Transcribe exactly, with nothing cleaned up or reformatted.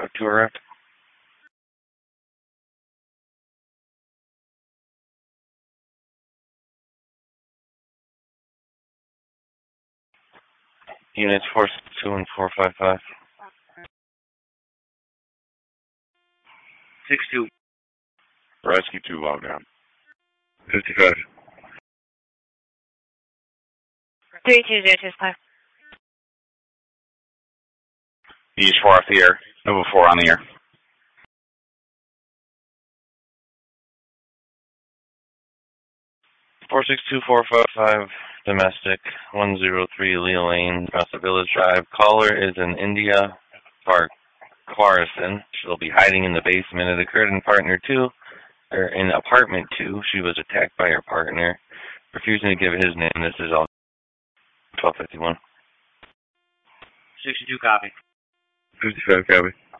Talk to her. Units four six two and four five five. six two. Rescue two, log down. fifty-five. three two zero two five. East four off the air. Nova four on the air. four six two four five five, domestic, one zero three Lea Lane, Costa Village Drive. Caller is in India Park, Quarrison. She'll be hiding in the basement. It occurred in partner two, or in apartment two. She was attacked by her partner, refusing to give his name. This is all twelve fifty-one. sixty-two copy. fifty-five copy.